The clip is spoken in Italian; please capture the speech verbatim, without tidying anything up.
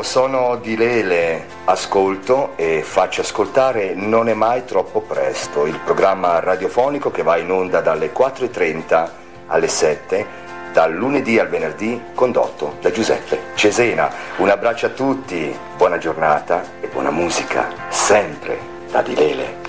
sono Di Lele, ascolto e faccio ascoltare Non è mai troppo presto, il programma radiofonico che va in onda dalle quattro e trenta alle sette, dal lunedì al venerdì, condotto da Giuseppe Cesena. Un abbraccio a tutti, buona giornata e buona musica, sempre da Di Lele.